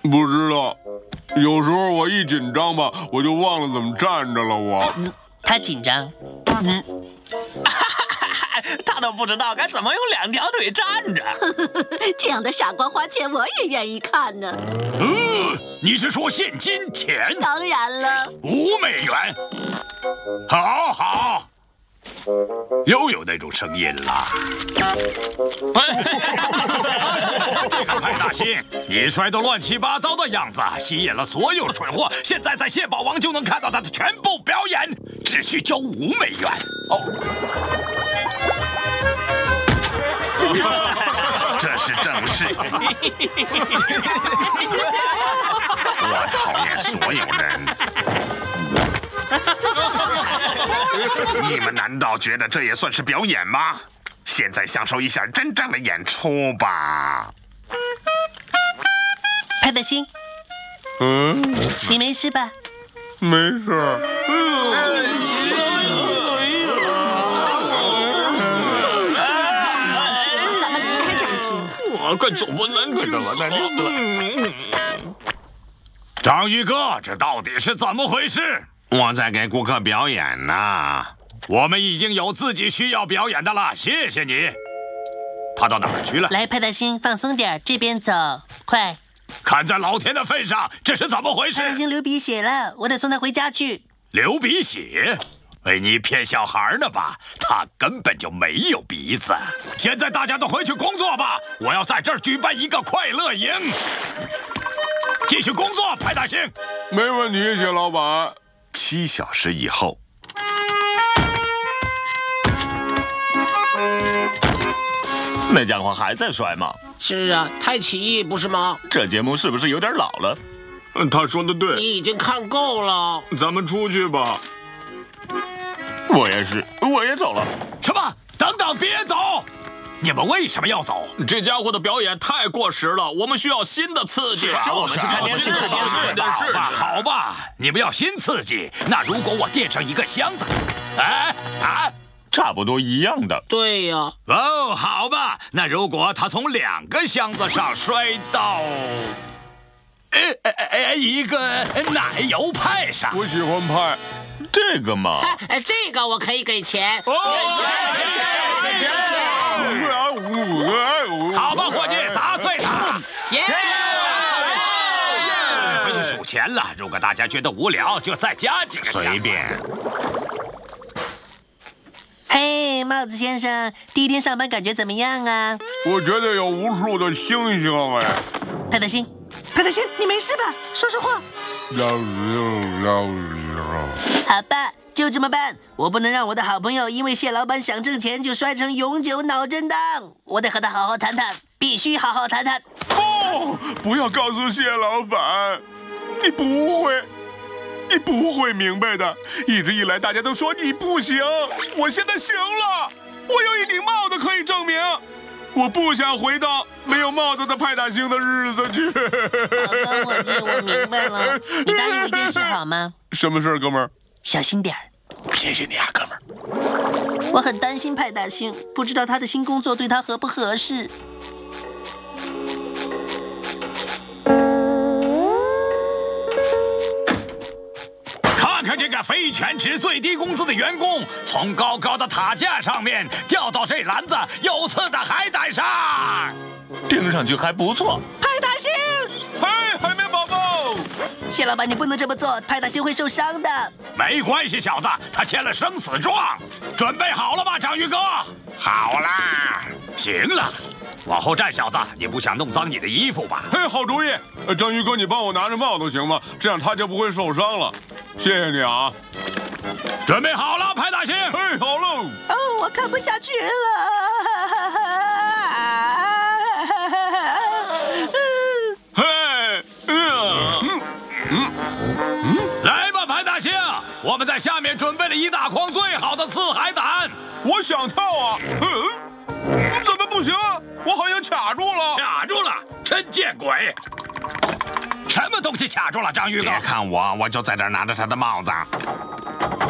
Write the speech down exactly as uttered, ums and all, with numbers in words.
不知道，有时候我一紧张吧，我就忘了怎么站着了。我， 他紧张。 嗯， 他都不知道该怎么用两条腿站着。 这样的傻瓜花钱我也愿意看呢。 呃，你是说现金钱？ 当然了， 五美元。好好。又有那种声音了。派大星，你摔得乱七八糟的样子，吸引了所有的蠢货。现在在蟹堡王就能看到他的全部表演，只需交五美元。哦，这是正事。我讨厌所有人。你们难道觉得这也算是表演吗？现在享受一下真正的演出吧。 派大星， 嗯， 你没事吧？ 没事。 咱们离开展厅。 我快走不能去，走不能死了。 章鱼哥，这到底是怎么回事？ 我在给顾客表演呢。 我们已经有自己需要表演的了，谢谢你。他到哪儿去了？ 来，派大星，放松点，这边走，快！ 看在老天的份上，这是怎么回事？ 派大星流鼻血了，我得送他回家去。 流鼻血？哎，你骗小孩呢吧？他根本就没有鼻子。现在大家都回去工作吧，我要在这儿举办一个快乐营。继续工作，派大星。 没问题，谢老板。 七小时以后， 那家伙还在摔吗？ 是啊，太奇异，不是吗？ 这节目是不是有点老了？ 嗯，他说的对。 你已经看够了。 咱们出去吧。 我也是，我也走了。 什么？等等，别走！你们为什么要走？ 这家伙的表演太过时了，我们需要新的刺激。 就我们去看电视， 电视， 电视。 好吧，好吧，你们要新刺激。那如果我垫上一个箱子，哎啊， 差不多一样的。 对呀。 哦，好吧，那如果他从两个箱子上摔到，呃呃呃，一个奶油派上， 我喜欢派。 这个嘛， 哎，这个我可以给钱。 哦，给钱，给钱，给钱。好吧，伙计，砸碎它！ 耶！ 回去数钱了。如果大家觉得无聊，就再加几个。 随便。 嘿，帽子先生，第一天上班感觉怎么样啊？ 我觉得有无数的星星哎。 派大星，派大星，你没事吧？说说话。好吧，就这么办。我不能让我的好朋友因为谢老板想挣钱就摔成永久脑震荡。我得和他好好谈谈，必须好好谈谈。 哦，不要告诉谢老板，你不会，你不会明白的。一直以来大家都说你不行，我现在行了，我有一顶帽子可以证明。我不想回到没有帽子的派大星的日子去。 好吧，伙计，我明白了。你答应我一件事好吗？ 什么事，哥们儿？ 小心点儿。 谢谢你啊，哥们儿。 我很担心派大星，不知道他的新工作对他合不合适。 看看这个非全职最低工资的员工，从高高的塔架上面掉到这篮子有刺的海胆上， 听上去还不错。 派大星， 嘿，海绵宝宝， 谢老板，你不能这么做，派大星会受伤的。 没关系，小子，他签了生死状。准备好了吗，章鱼哥？ 好啦， 行了，往后站，小子，你不想弄脏你的衣服吧？ 嘿，好主意。呃，章鱼哥，你帮我拿着帽子行吗？这样他就不会受伤了。谢谢你啊。 准备好了，派大星。 嘿，好喽。 哦，我看不下去了。 嘿，嗯嗯嗯，来吧，派大星，我们在下面准备了一大筐最好的刺海胆。 我想跳啊，嗯，怎么不行啊？我好像卡住了。 卡住了，真见鬼！什么东西卡住了，章鱼哥？ 别看我，我就在这儿拿着他的帽子。